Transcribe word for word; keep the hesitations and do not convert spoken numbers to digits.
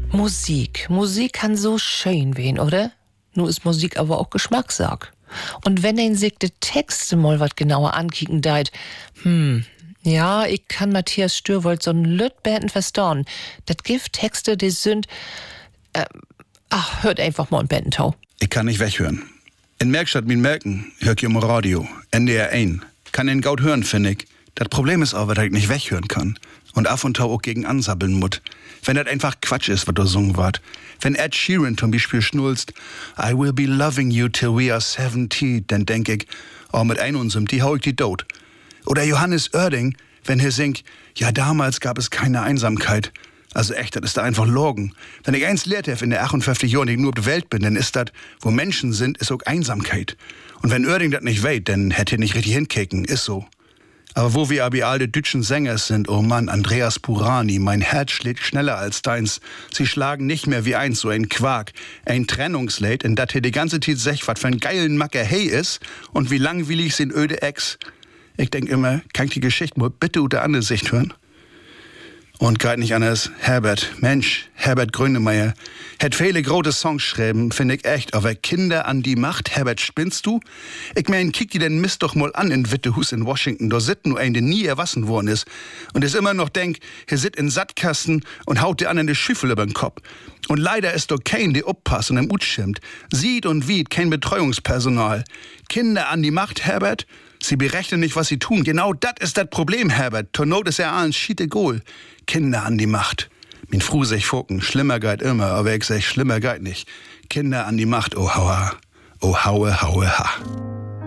Musik. Musik kann so schön wehen, oder? Nur ist Musik aber auch Geschmackssache. Und wenn den sich die Texte mal wat genauer ankicken deit, hm, ja, ich kann Matthias Stürwold so ein Lütbäten verstauen. Dat gibt Texte, die sind, äh, ach, hört einfach mal ein Bententau. Ich kann nicht weghören. In Merkstadt min Merken hör ich im Radio, N D R eins. Kann den Gaut hören, finde ich. Das Problem ist aber, dass ich nicht weghören kann. Und af und tau auch gegen ansabbeln mut. Wenn das einfach Quatsch ist, was du sungen wart. Wenn Ed Sheeran zum Beispiel schnulzt, I will be loving you till we are seventy, dann denk ich, oh, mit ein unsem, die hau ich die tot. Oder Johannes Oerding, wenn er singt, ja, damals gab es keine Einsamkeit. Also echt, das ist da einfach Logen. Wenn ich eins lehrt habe in der achtundfünfzig Jahren, die ich nur auf der Welt bin, dann ist das, wo Menschen sind, ist auch Einsamkeit. Und wenn Oerding das nicht weiß, dann hätte er nicht richtig hinkicken, ist so. Aber wo wir aber alle deutschen Sänger sind, oh Mann, Andreas Burani, mein Herz schlägt schneller als deins. Sie schlagen nicht mehr wie eins, so ein Quark, ein Trennungslied, in dat er die ganze Zeit sech, wat für ein geilen Macker hey ist und wie langweilig sind öde Ex. Ich denk immer, kann ich die Geschichte mal bitte unter andere Sicht hören? Und geht nicht anders, Herbert, Mensch, Herbert Grönemeyer, hat viele große Songs geschrieben, finde ich echt, aber Kinder an die Macht, Herbert, spinnst du? Ich mein, kick dir den Mist doch mal an in Wittehus in Washington, da sitzt nur ein, der nie erwachsen worden ist und es immer noch denkt, er sitzt in Sattkasten und haut dir an in die Schüffel über den Kopf. Und leider ist doch kein, der uppasst und im Ut schimmt, sieht und wiet kein Betreuungspersonal. Kinder an die Macht, Herbert? Sie berechnen nicht, was sie tun. Genau das ist das Problem, Herbert. Zur Not ist er ein schiete Goal. Kinder an die Macht. Min Fru sech Foken, schlimmer geht immer, aber ich sech, schlimmer geht nicht. Kinder an die Macht, oh haua, oh haue, haue, ha.